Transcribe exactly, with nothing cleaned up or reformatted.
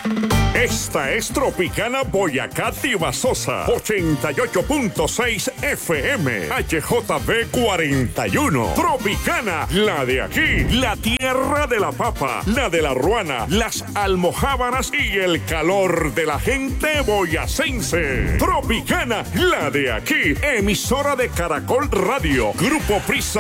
Esta es Tropicana Boyacá Tibasosa, ochenta y ocho punto seis F M, H J B cuarenta y uno. Tropicana, la de aquí, la tierra de la papa, la de la ruana, las almojábanas y el calor de la gente boyacense. Tropicana, la de aquí, emisora de Caracol Radio, Grupo Prisa